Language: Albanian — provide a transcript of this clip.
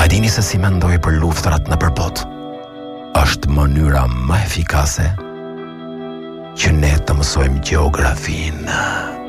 dini se si mendoj për luftrat në përbot? Është mënyra më efikase që ne të mësojmë gjeografinë.